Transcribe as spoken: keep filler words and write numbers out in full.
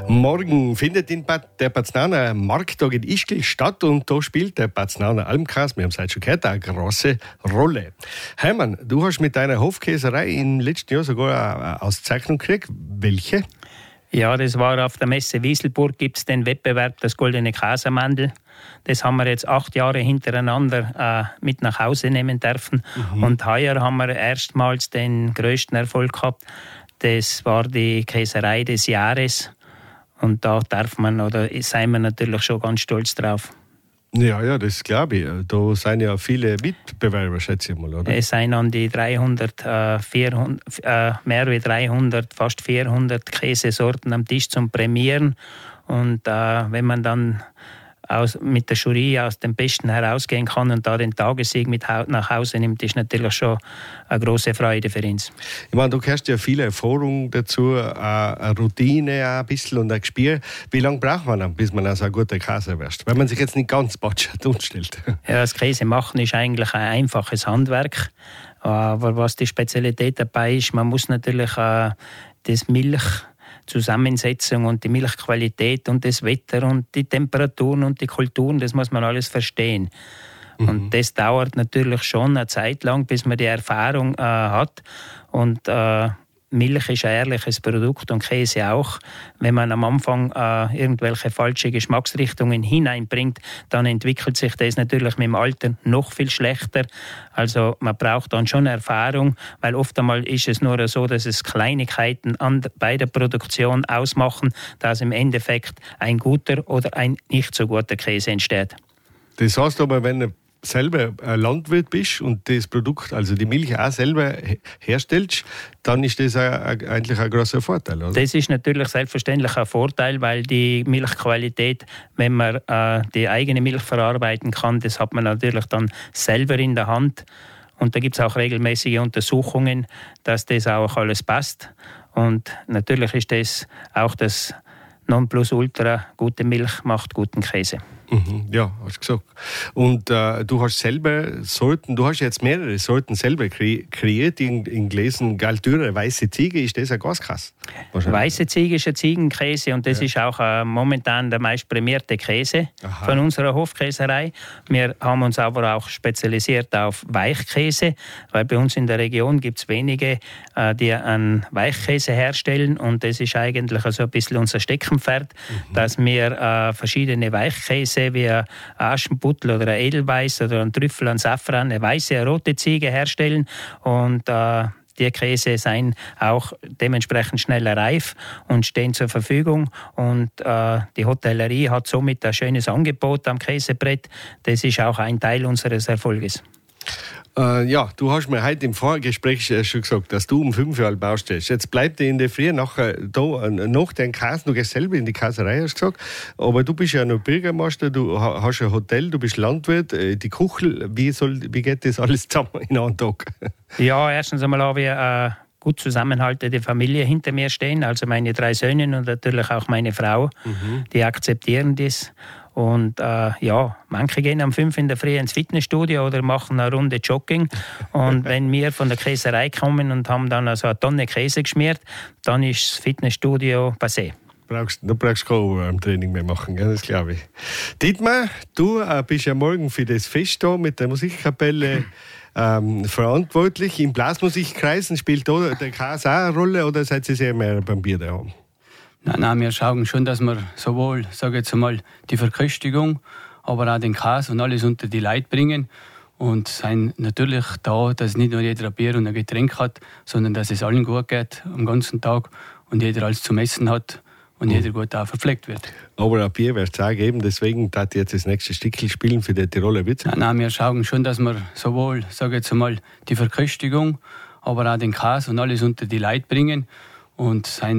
Morgen findet in Bad, der Paznaner Markttag in Ischgl statt und da spielt der Paznaner Almkäse, wir haben es heute schon gehört, eine große Rolle. Hermann, du hast mit deiner Hofkäserei im letzten Jahr sogar eine Auszeichnung gekriegt. Welche? Ja, das war auf der Messe Wieselburg, gibt es den Wettbewerb, das Goldene Käsemandel. Das haben wir jetzt acht Jahre hintereinander äh, mit nach Hause nehmen dürfen. Mhm. Und heuer haben wir erstmals den größten Erfolg gehabt. Das war die Käserei des Jahres. Und da darf man, oder sind wir natürlich schon ganz stolz drauf. Ja, ja, das glaube ich. Da sind ja viele Mitbewerber, schätze ich mal, oder? Es sind an die dreihundert, äh, vierhundert, äh, mehr als dreihundert, fast vierhundert Käsesorten am Tisch zum Prämieren. Und äh, wenn man dann aus, mit der Jury aus dem Besten herausgehen kann und da den Tagessieg mit nach Hause nimmt, ist natürlich schon eine große Freude für uns. Ich meine, du hast ja viele Erfahrungen dazu, eine Routine auch ein bisschen und ein Gespür. Wie lange braucht man dann, bis man also ein guter Käse wird? Wenn man sich jetzt nicht ganz batschert umstellt. Ja, das Käse machen ist eigentlich ein einfaches Handwerk. Aber was die Spezialität dabei ist, man muss natürlich äh, das Milch Zusammensetzung und die Milchqualität und das Wetter und die Temperaturen und die Kulturen, das muss man alles verstehen. Mhm. Und das dauert natürlich schon eine Zeit lang, bis man die Erfahrung äh, hat. Und äh, Milch ist ein ehrliches Produkt und Käse auch. Wenn man am Anfang äh, irgendwelche falsche Geschmacksrichtungen hineinbringt, dann entwickelt sich das natürlich mit dem Alter noch viel schlechter. Also man braucht dann schon Erfahrung, weil oft einmal ist es nur so, dass es Kleinigkeiten an, bei der Produktion ausmachen, dass im Endeffekt ein guter oder ein nicht so guter Käse entsteht. Das heißt aber, wenn du selber ein Landwirt bist und das Produkt, also die Milch auch selber herstellst, dann ist das eigentlich ein großer Vorteil, oder? Das ist natürlich selbstverständlich ein Vorteil, weil die Milchqualität, wenn man äh, die eigene Milch verarbeiten kann, das hat man natürlich dann selber in der Hand. Und da gibt es auch regelmäßige Untersuchungen, dass das auch alles passt. Und natürlich ist das auch das Nonplusultra, gute Milch macht guten Käse. Mhm, ja, hast du gesagt. Und äh, du hast selber Sorten, du hast jetzt mehrere Sorten selber kre- kreiert in, in Gläsern. Galtüre, weiße Ziege, ist das ein Gaskäse? Weiße Ziege ist ein Ziegenkäse und das ja. ist auch äh, momentan der meist prämierte Käse Aha. von unserer Hofkäserei. Wir haben uns aber auch spezialisiert auf Weichkäse, weil bei uns in der Region gibt es wenige, äh, die einen Weichkäse herstellen und das ist eigentlich also ein bisschen unser Steckenpferd, mhm. dass wir äh, verschiedene Weichkäse wie ein Aschenputtel oder ein Edelweiß oder ein Trüffel, ein Safran, eine weiße, eine rote Ziege herstellen und äh, die Käse sind auch dementsprechend schneller reif und stehen zur Verfügung. Und äh, die Hotellerie hat somit ein schönes Angebot am Käsebrett. Das ist auch ein Teil unseres Erfolges. Äh, ja, du hast mir heute im Vorgespräch schon gesagt, dass du um fünf Uhr baustehst. Jetzt bleibt dir in der Früh nachher da noch den Käse, du gehst selber in die Käserei, hast du gesagt. Aber du bist ja noch Bürgermeister, du hast ein Hotel, du bist Landwirt, die Küche, wie, soll, wie geht das alles zusammen in einem Tag? Ja, erstens einmal habe ich eine gut zusammenhaltende Familie hinter mir stehen, also meine drei Söhne und natürlich auch meine Frau, mhm. die akzeptieren das. Und äh, ja, manche gehen um fünf in der Früh ins Fitnessstudio oder machen eine Runde Jogging. Und wenn wir von der Käserei kommen und haben dann also eine Tonne Käse geschmiert, dann ist das Fitnessstudio passé. Brauchst, du brauchst kein Overarm-Training mehr machen, gell? Das glaube ich. Dietmar, du äh, bist ja morgen für das Fest da mit der Musikkapelle ähm, verantwortlich. Im Blasmusikkreisen spielt da der Käse auch eine Rolle oder seid ihr sehr mehr beim Bier daheim? Nein, nein, wir schauen schon, dass wir sowohl, sage ich jetzt einmal, die Verköstigung, aber auch den Käse und alles unter die Leute bringen und sind natürlich da, dass nicht nur jeder ein Bier und ein Getränk hat, sondern dass es allen gut geht am ganzen Tag und jeder alles zum Essen hat und mhm. jeder gut auch verpflegt wird. Aber ein Bier wird es auch geben, deswegen darf ich jetzt das nächste Stückchen spielen für die Tiroler Witze. Nein, nein, wir schauen schon, dass wir sowohl, sage ich jetzt einmal, die Verköstigung, aber auch den Käse und alles unter die Leute bringen und sein